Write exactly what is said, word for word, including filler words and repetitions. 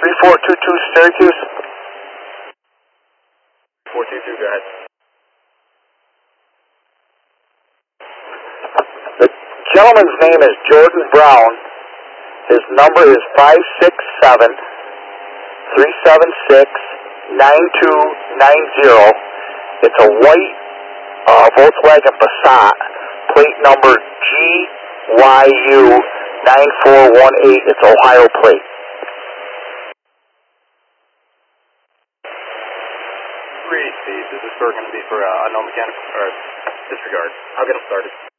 three four two two Syracuse. four two two, go ahead. The gentleman's name is Jordan Brown. His number is five six seven, three seven six, nine two nine zero. It's a white uh, Volkswagen Passat, plate number G Y U nine four one eight. It's Ohio plate. Three, Steve. Is this store going to be for uh, unknown mechanic or disregard? I'll get them started.